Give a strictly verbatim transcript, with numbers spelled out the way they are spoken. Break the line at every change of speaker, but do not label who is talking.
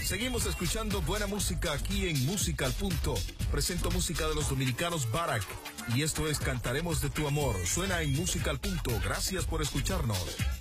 Seguimos escuchando buena música aquí en Música al Punto. Presento música de los dominicanos Barak. Y esto es Cantaremos de tu Amor. Suena en Música al Punto. Gracias por escucharnos.